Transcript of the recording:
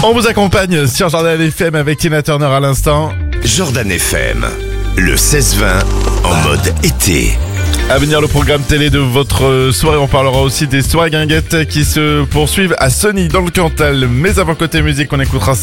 On vous accompagne sur Jordan FM avec Tina Turner à l'instant. Jordan FM, le 16-20 en mode été. À venir le programme télé de votre soirée, on parlera aussi des soirées guinguettes qui se poursuivent à Sony dans le Cantal. Mais avant côté musique, on écoutera